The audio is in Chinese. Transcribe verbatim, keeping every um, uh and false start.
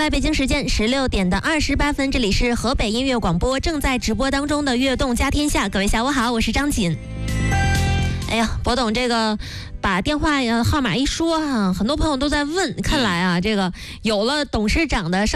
在北京时间十六点的二十八分，这里是河北音乐广播正在直播当中的悦动家天下，各位下午好，我是张锦。哎呀，博董这个把电话号码一说啊，很多朋友都在问，看来啊，这个有了董事长的